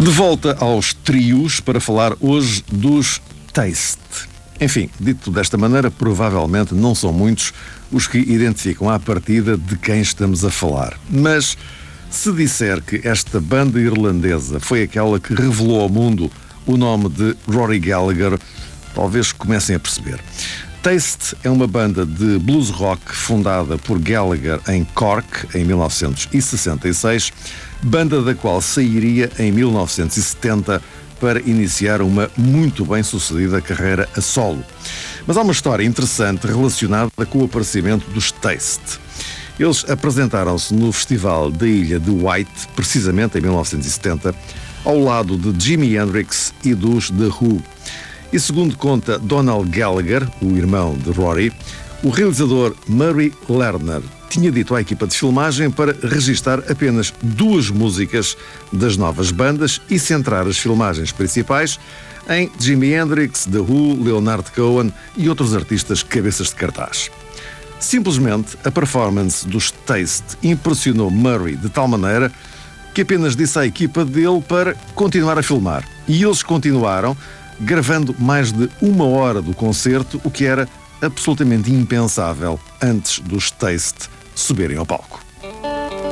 De volta aos trios para falar hoje dos Taste. Enfim, dito desta maneira, provavelmente não são muitos os que identificam à partida de quem estamos a falar. Mas se disser que esta banda irlandesa foi aquela que revelou ao mundo o nome de Rory Gallagher, talvez comecem a perceber. Taste é uma banda de blues rock fundada por Gallagher em Cork, em 1966, banda da qual sairia em 1970 para iniciar uma muito bem-sucedida carreira a solo. Mas há uma história interessante relacionada com o aparecimento dos Taste. Eles apresentaram-se no Festival da Ilha de White, precisamente em 1970, ao lado de Jimi Hendrix e dos The Who. E segundo conta Donald Gallagher, o irmão de Rory, o realizador Murray Lerner tinha dito à equipa de filmagem para registar apenas 2 músicas das novas bandas e centrar as filmagens principais em Jimi Hendrix, The Who, Leonard Cohen e outros artistas cabeças de cartaz. Simplesmente, a performance dos Taste impressionou Murray de tal maneira que apenas disse à equipa dele para continuar a filmar. E eles continuaram, gravando mais de 1 hora do concerto, o que era absolutamente impensável antes dos Taste subirem ao palco.